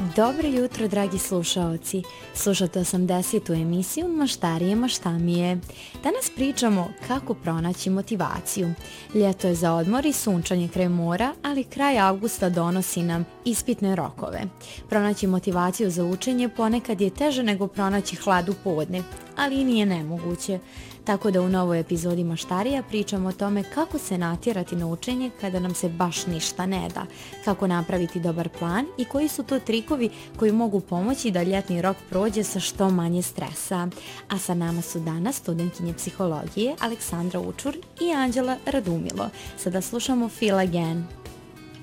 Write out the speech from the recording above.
Dobro jutro, dragi slušaoci. Slušate 80. emisiju Maštarije maštamije. Danas pričamo kako pronaći motivaciju. Ljeto je za odmor i sunčanje kraj mora, ali kraj avgusta donosi nam ispitne rokove. Pronaći motivaciju za učenje ponekad je teže nego pronaći hlad u podne, ali i nije nemoguće. Tako da u novoj epizodi Maštarija pričamo o tome kako se natjerati na učenje kada nam se baš ništa ne da, kako napraviti dobar plan i koji su to trikovi koji mogu pomoći da ljetni rok prođe sa što manje stresa. A sa nama su danas studentkinje psihologije Aleksandra Učur i Anđela Radumilo. Sada slušamo Feel Again.